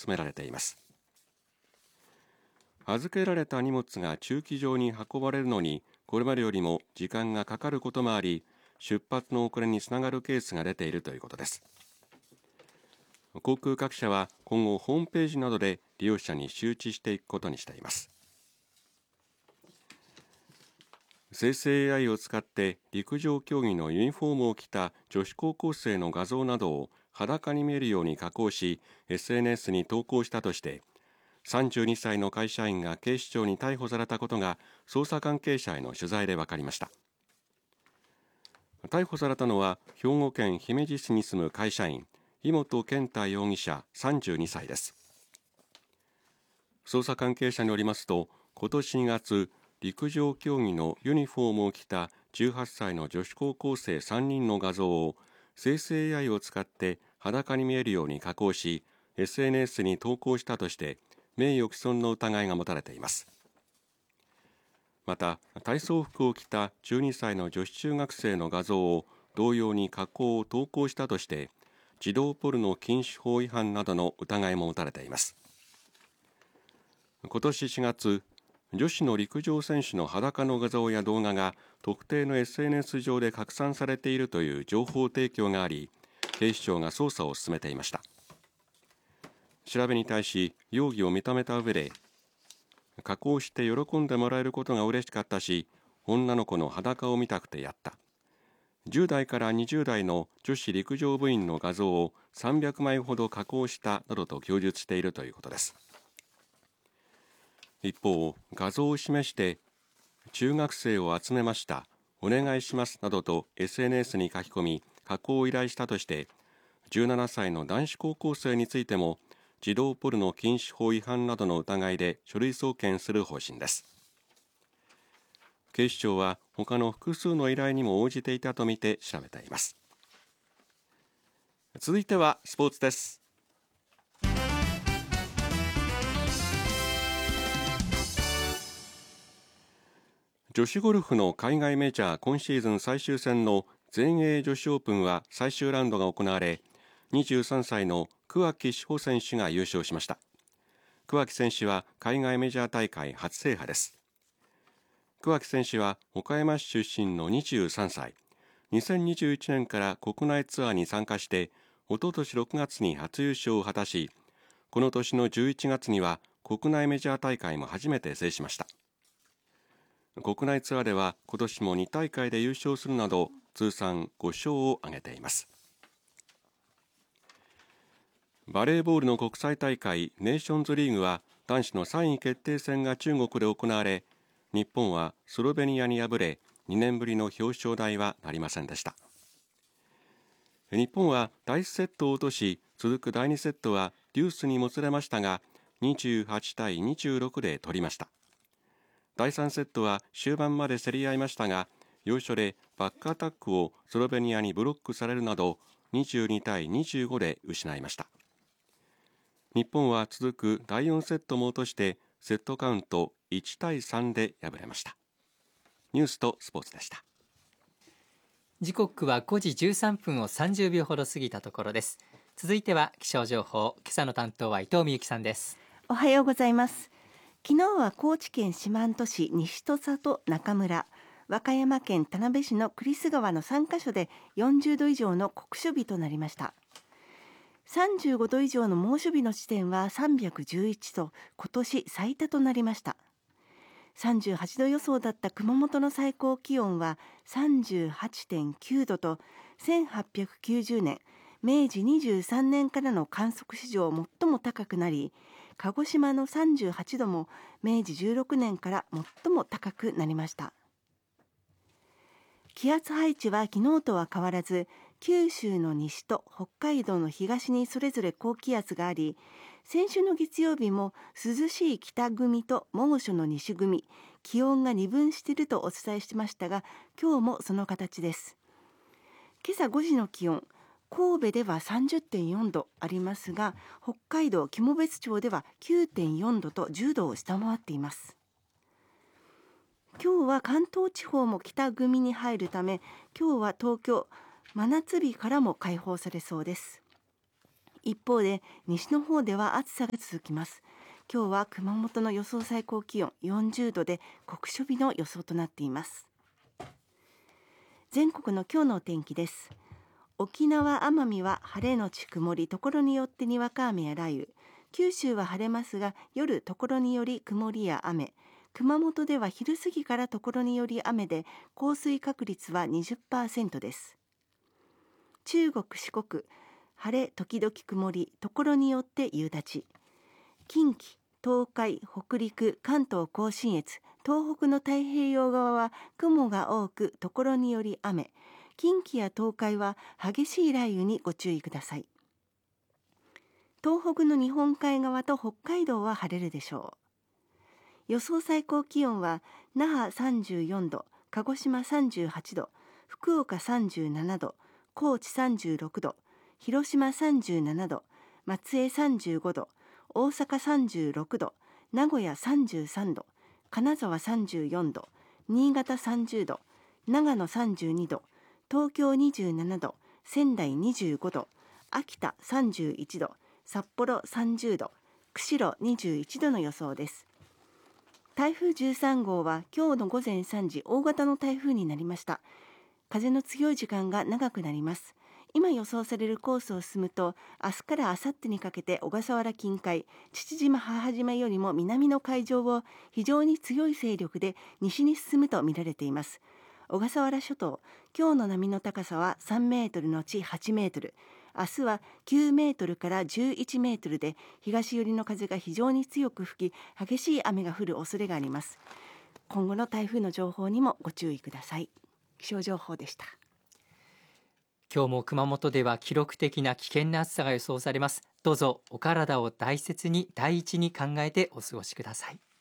進められています。預けられた荷物が駐機場に運ばれるのにこれまでよりも時間がかかることもあり、出発の遅れにつながるケースが出ているということです。航空各社は今後ホームページなどで利用者に周知していくことにしています。生成 AI を使って陸上競技のユニフォームを着た女子高校生の画像などを裸に見えるように加工し SNS に投稿したとして32歳の会社員が警視庁に逮捕されたことが捜査関係者への取材で分かりました。逮捕されたのは兵庫県姫路市に住む会社員井本健太容疑者32歳です。捜査関係者によりますと、今年2月陸上競技のユニフォームを着た18歳の女子高校生3人の画像を生成 AI を使って裸に見えるように加工し SNS に投稿したとして名誉毀損の疑いが持たれています。また体操服を着た12歳の女子中学生の画像を同様に加工を投稿したとして児童ポルノ禁止法違反などの疑いも持たれています。今年4月、女子の陸上選手の裸の画像や動画が特定の SNS 上で拡散されているという情報提供があり、警視庁が捜査を進めていました。調べに対し容疑を認めた上で、加工して喜んでもらえることが嬉しかったし、女の子の裸を見たくてやった。10代から20代の女子陸上部員の画像を300枚ほど加工したなどと供述しているということです。一方、画像を示して中学生を集めました、お願いしますなどと SNS に書き込み加工を依頼したとして17歳の男子高校生についても児童ポルノ禁止法違反などの疑いで書類送検する方針です。警視庁は他の複数の依頼にも応じていたとみて調べています。続いてはスポーツです。女子ゴルフの海外メジャー今シーズン最終戦の全英女子オープンは最終ラウンドが行われ、23歳の桑木志帆選手が優勝しました。桑木選手は海外メジャー大会初制覇です。桑木選手は岡山市出身の23歳、2021年から国内ツアーに参加しておととし6月に初優勝を果たし、この年の11月には国内メジャー大会も初めて制しました。国内ツアーでは今年も2大会で優勝するなど通算5勝を挙げています。バレーボールの国際大会ネーションズリーグは男子の3位決定戦が中国で行われ、日本はスロベニアに敗れ2年ぶりの表彰台はなりませんでした。日本は第1セットを落とし、続く第2セットはデュースにもつれましたが28対26で取りました。第3セットは終盤まで競り合いましたが、要所でバックアタックをスロベニアにブロックされるなど22対25で失いました。日本は続く第4セットも落としてセットカウント1対3で敗れました。ニュースとスポーツでした。 時刻は5時13分を30秒ほど過ぎたところです。続いては気象情報、今朝の担当は伊藤美由紀さんです。 おはようございます。昨日は高知県四万十市西土佐と中村、和歌山県田辺市の栗栖川の3カ所で40度以上の酷暑日となりました。35度以上の猛暑日の地点は311と今年最多となりました。38度予想だった熊本の最高気温は 38.9 度と1890年明治23年からの観測史上最も高くなり、鹿児島の38度も明治16年から最も高くなりました。気圧配置は昨日とは変わらず、九州の西と北海道の東にそれぞれ高気圧があり、先週の月曜日も涼しい北組と猛暑の西組、気温が二分しているとお伝えしましたが、今日もその形です。今朝5時の気温、神戸では 30.4 度ありますが、北海道肝別町では 9.4 度と10度を下回っています。今日は関東地方も北組に入るため、今日は東京真夏日からも解放されそうです。 一方で西の方では暑さが続きます。今日は熊本の予想最高気温40度で酷暑日の予想となっています。全国の今日のお天気です。沖縄・奄美は晴れのち曇り、ところによってにわか雨や雷雨。九州は晴れますが、夜ところにより曇りや雨。熊本では昼過ぎからところにより雨で、降水確率は 20% です。中国・四国、晴れ時々曇り、ところによって夕立。近畿、東海、北陸、関東甲信越、東北の太平洋側は雲が多く、ところにより雨。近畿や東海は激しい雷雨にご注意ください。東北の日本海側と北海道は晴れるでしょう。予想最高気温は那覇34度、鹿児島38度、福岡37度、高知36度、広島37度、松江35度、大阪36度、名古屋33度、金沢34度、新潟30度、長野32度、東京27度、仙台25度、秋田31度、札幌30度、釧路21度の予想です。台風13号は今日の午前3時、大型の台風になりました。風の強い時間が長くなります。今予想されるコースを進むと、明日から明後日にかけて小笠原近海、父島母島よりも南の海上を非常に強い勢力で西に進むと見られています。小笠原諸島、今日の波の高さは3メートルのち8メートル、明日は9メートルから11メートルで、東寄りの風が非常に強く吹き、激しい雨が降る恐れがあります。今後の台風の情報にもご注意ください。気象情報でした。 今日も熊本では記録的な危険な暑さが予想されます。どうぞお体を大切に第一に考えてお過ごしください。